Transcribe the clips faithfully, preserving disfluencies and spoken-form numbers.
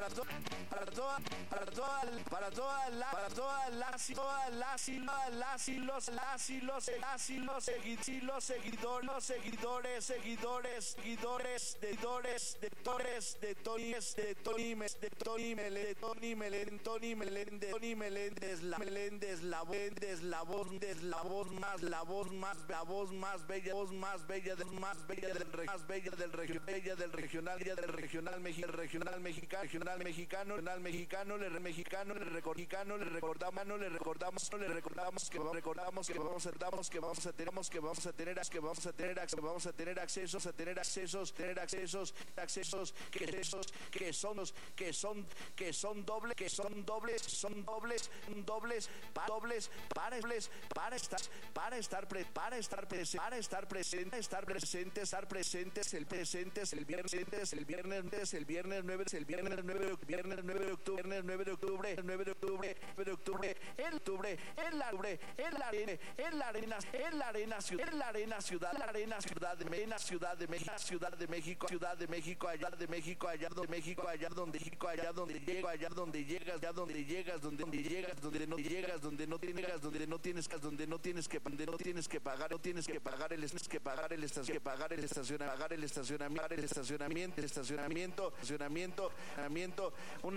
para to, para toda, para toda, para todas las, para todas las, todas las y las y los, las y los, las y los seguidores, seguidores, seguidores, seguidores, seguidores, seguidores, de Torres, de Tonis, de Tonimes, de Tony Meléndez, Tony Meléndez, Tony Meléndez, Tony Meléndez, la Meléndez, la Meléndez, la voz, la voz más, la voz más, la voz más bella, voz más bella del más bella del más bella del regional, bella del regional, del regional mexicano, regional mexicano, regional mexicano, regional mexicano, le mexicano, le recordamos, le recordamos, no le recordamos, no le recordamos que recordamos que vamos a damos que vamos a tenemos que vamos a tener que vamos a tener que vamos a tener accesos a tener accesos tener accesos accesos que esos que son los que son que son dobles que son dobles son dobles dobles para dobles para para estar para estar pre, para estar presente para estar presente estar presente estar presentes el presente es el viernes el viernes el viernes nueve el viernes nueve viernes nueve de octubre nueve de octubre nueve de octubre nueve de octubre en octubre en la octubre en la arena en la arena en la arena ciudad en la arena ciudad la arena ciudad de México ciudad de México ciudad de México ciudad de México allá de México allá donde México allá donde México allá donde llego allá donde llegas allá donde llegas donde donde llegas donde no llegas donde no tienes donde no tienes donde no tienes que donde no tienes que pagar no tienes que pagar el tienes que pagar el estación que pagar el estacionamiento pagar el estacionamiento el estacionamiento el estacionamiento estacionamiento estacionamiento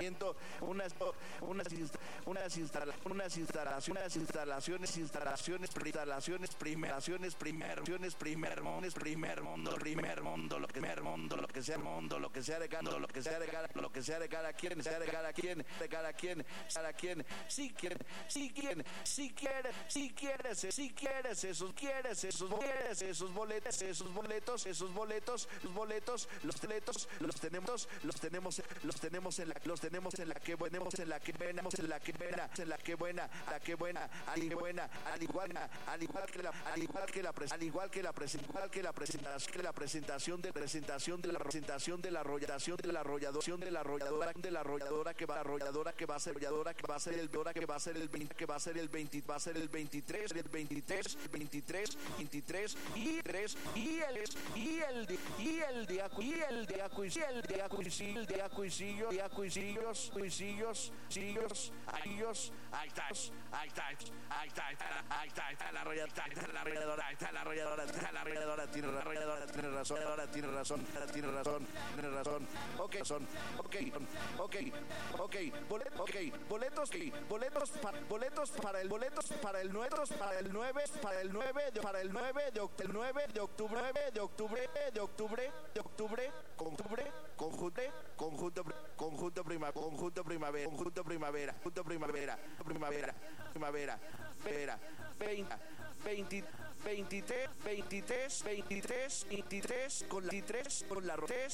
un unas unas unas instala, unas instalaciones instalaciones instalaciones instalaciones primeraciones primeraciones primer mundo primer mundo primer mundo lo que primer mundo lo que sea mundo lo que sea de cada lo que sea de cada lo que sea de cada quien sea de cada quien de cada quien cada quien si quieren si quieren si quieres si quieres si quieres esos quieres esos quieres esos boletos esos boletos esos boletos los boletos los boletos los tenemos los tenemos los tenemos en la los tenemos en la que tenemos en la que venamos en la que buena en la que buena la que buena al buena al igual al igual que la al igual que la al igual que la igual que la presentación que la presentación de presentación de la presentación de la arrollación de la arrollación de la arrolladora de la arrolladora que va arrolladora que va a ser arrolladora que va a ser el dora que va a ser el veinte que va a ser el veinte va a ser el veintitrés el veintitrés veintitrés veintitrés y tres y el y el y el de y el de y el de acuicillos de acuicillos de acuicillos cuicillos sillos ayos ahí está ahí está ahí está ahí está la arrolladora la arrolladora está la arrolladora está la arrolladora tiene la arrolladora tiene razón ahora tiene razón tiene razón tiene razón ok son ok ok ok boletos ok boletos okay. boletos para boletos para el boletos para el nueve para el nueve para el nueve para el nueve de octubre nueve de octubre nueve de octubre de octubre de octubre octubre conjunto conjunto conjunto prima conjunto primavera conjunto primavera conjunto primavera primavera primavera primavera veinte veinte veintitrés veintitrés veintitrés veintitrés con la veintitrés con la